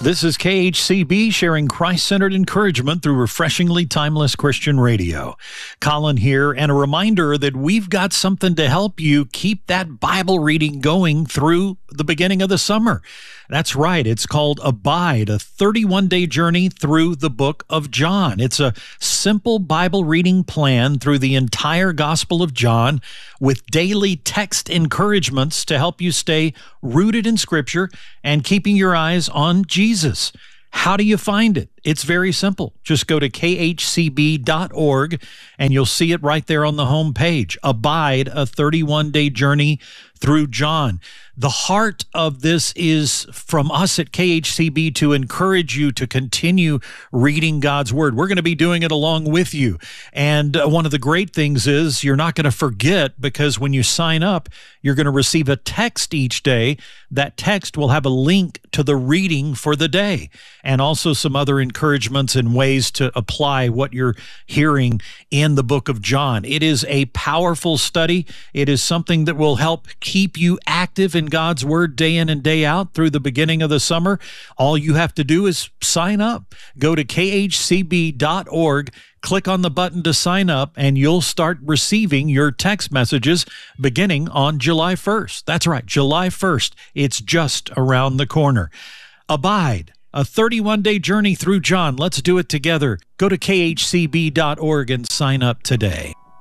This is KHCB sharing Christ-centered encouragement through refreshingly timeless Christian radio. Colin here, and a reminder that we've got something to help you keep that Bible reading going through the beginning of the summer. That's right. It's called Abide, a 31-day journey through the book of John. It's a simple Bible reading plan through the entire Gospel of John with daily text encouragements to help you stay rooted in Scripture and keeping your eyes on Jesus. How do you find it? It's very simple. Just go to khcb.org and you'll see it right there on the home page. Abide, a 31-day journey through John. The heart of this is from us at KHCB to encourage you to continue reading God's Word. We're going to be doing it along with you. And one of the great things is you're not going to forget, because when you sign up, you're going to receive a text each day. That text will have a link to the reading for the day and also some other encouragements and ways to apply what you're hearing in the book of John. It is a powerful study. It is something that will help keep you active in God's Word day in and day out through the beginning of the summer. All you have to do is sign up. Go to khcb.org, click on the button to sign up, and you'll start receiving your text messages beginning on July 1st. That's right, July 1st. It's just around the corner. Abide, a 31-day journey through John. Let's do it together. Go to khcb.org and sign up today.